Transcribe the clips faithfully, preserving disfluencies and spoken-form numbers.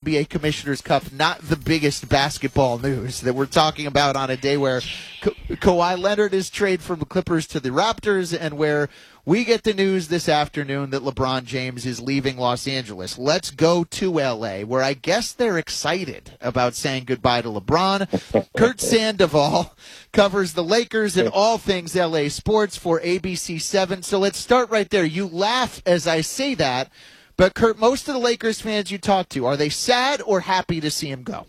B A Commissioner's Cup not the biggest basketball news that we're talking about on a day where Ka- Kawhi Leonard is traded from the Clippers to the Raptors and where we get the news this afternoon that LeBron James is leaving Los Angeles. Let's go to L A, where I guess they're excited about saying goodbye to LeBron. Kurt Sandoval covers the Lakers and all things L A sports for A B C seven. So let's start right there. You laugh as I say that, but Kurt, most of the Lakers fans you talk to, are they sad or happy to see him go?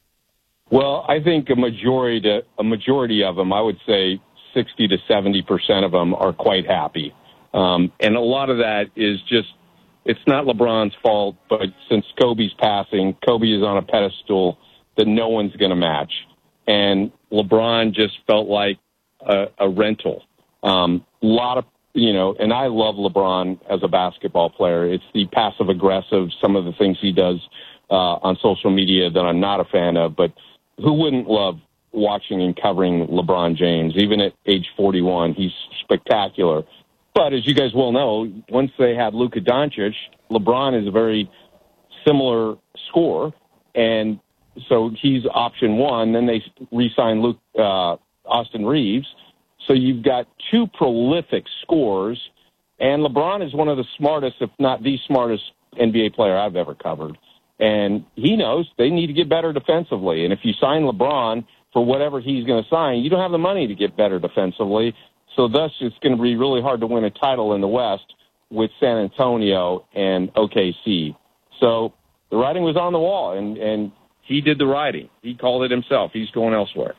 Well, I think a majority, to, a majority of them, I would say sixty to seventy percent of them are quite happy. Um, and a lot of that is just, it's not LeBron's fault, but since Kobe's passing, Kobe is on a pedestal that no one's going to match. And LeBron just felt like a, a rental. Um, a lot of, you know, and I love LeBron as a basketball player. It's the passive aggressive, some of the things he does uh, on social media that I'm not a fan of, but who wouldn't love watching and covering LeBron James? Even at age forty-one, he's spectacular. But as you guys well know, once they had Luka Doncic, LeBron is a very similar scorer, and so he's option one. Then they re-signed Luke, uh, Austin Reeves. So you've got two prolific scorers, and LeBron is one of the smartest, if not the smartest, N B A player I've ever covered. And he knows they need to get better defensively. And if you sign LeBron for whatever he's going to sign, you don't have the money to get better defensively. So thus, it's going to be really hard to win a title in the West with San Antonio and O K C. So the writing was on the wall, and, and he did the writing. He called it himself. He's going elsewhere.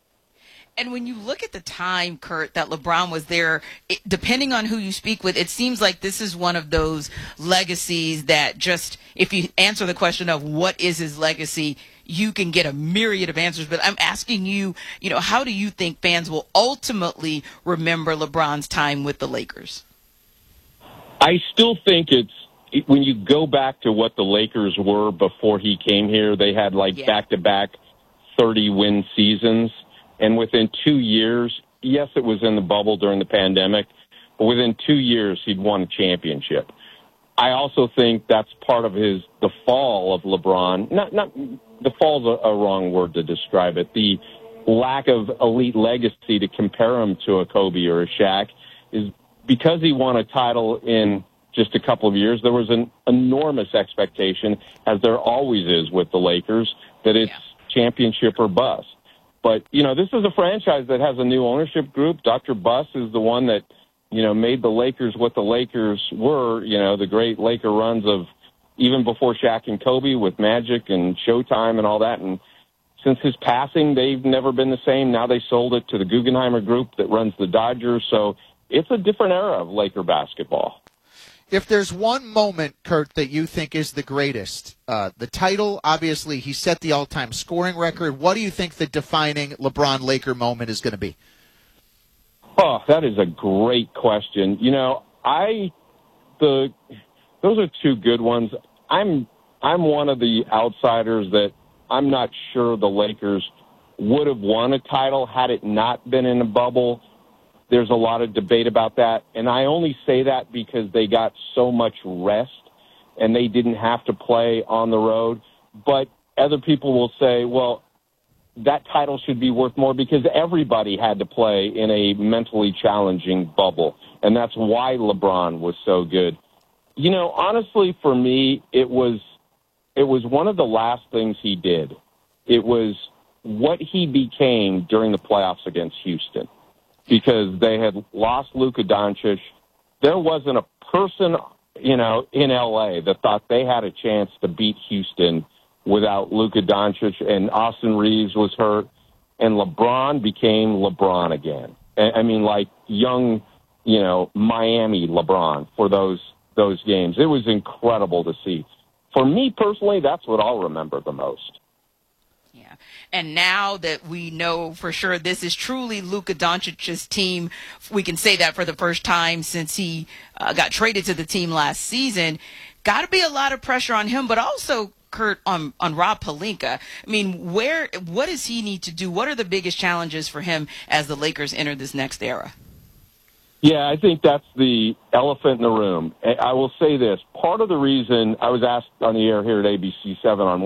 And when you look at the time, Kurt, that LeBron was there, it, depending on who you speak with, it seems like this is one of those legacies that just, if you answer the question of what is his legacy, you can get a myriad of answers. But I'm asking you, you know, how do you think fans will ultimately remember LeBron's time with the Lakers? I still think it's, when you go back to what the Lakers were before he came here, they had like yeah. back-to-back thirty-win seasons. And within two years, yes, it was in the bubble during the pandemic, but within two years, he'd won a championship. I also think that's part of his, the fall of LeBron. Not, not, the fall's a, a wrong word to describe it. The lack of elite legacy to compare him to a Kobe or a Shaq is because he won a title in just a couple of years. There was an enormous expectation, as there always is with the Lakers, that it's yeah. championship or bust. But, you know, this is a franchise that has a new ownership group. Doctor Buss is the one that, you know, made the Lakers what the Lakers were, you know, the great Laker runs of even before Shaq and Kobe with Magic and Showtime and all that. And since his passing, they've never been the same. Now they sold it to the Guggenheimer Group that runs the Dodgers. So it's a different era of Laker basketball. If there's one moment, Kurt, that you think is the greatest, uh, the title, obviously he set the all-time scoring record. What do you think the defining LeBron Laker moment is going to be? Oh, that is a great question. You know, I the those are two good ones. I'm I'm one of the outsiders that I'm not sure the Lakers would have won a title had it not been in a bubble. There's a lot of debate about that, and I only say that because they got so much rest and they didn't have to play on the road. But other people will say, well, that title should be worth more because everybody had to play in a mentally challenging bubble, and that's why LeBron was so good. You know, honestly, for me, it was it was one of the last things he did. It was what he became during the playoffs against Houston. Because they had lost Luka Doncic. There wasn't a person, you know, in L A that thought they had a chance to beat Houston without Luka Doncic, and Austin Reeves was hurt, and LeBron became LeBron again. I mean, like young, you know, Miami LeBron for those those games. It was incredible to see. For me personally, that's what I'll remember the most. Yeah. And now that we know for sure this is truly Luka Doncic's team, we can say that for the first time since he uh, got traded to the team last season. Got to be a lot of pressure on him, but also, Kurt, on, on Rob Pelinka. I mean, where, what does he need to do? What are the biggest challenges for him as the Lakers enter this next era? Yeah, I think that's the elephant in the room. I will say this. Part of the reason I was asked on the air here at A B C seven on